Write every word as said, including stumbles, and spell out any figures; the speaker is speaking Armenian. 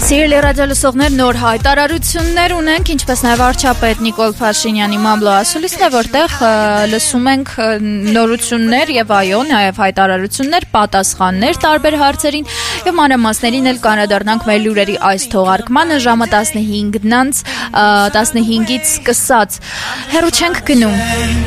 Սիրելի ռադիոլսողներ, նոր հայտարարություններ ունենք, ինչպես նաև վարչապետ Նիկոլ Փաշինյանի մամլո ասուլիսն է, որտեղ լսում ենք նորություններ եւ այո, նաև հայտարարություններ, պատասխաններ տարբեր հարցերին եւ մանրամասներին էլ կանրադառնանք մեր լուրերի այս թողարկմանը ժամը տասնհինգից սկսած։ Հեռու չենք գնում։